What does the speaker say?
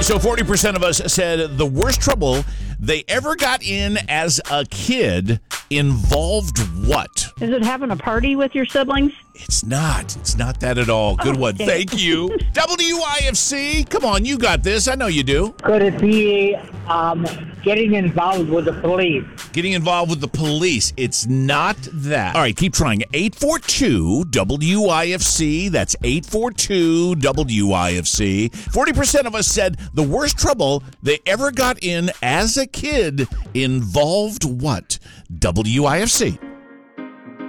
So 40% of us said the worst trouble they ever got in as a kid involved what? Is it having a party with your siblings? It's not. It's not that at all. Good one. dang. Thank you. WIFC. Come on, you got this. I know you do. Could it be getting involved with the police? Getting involved with the police. It's not that. All right, keep trying. 842-WIFC. That's 842-WIFC. 40% of us said the worst trouble they ever got in as a kid involved what? WIFC.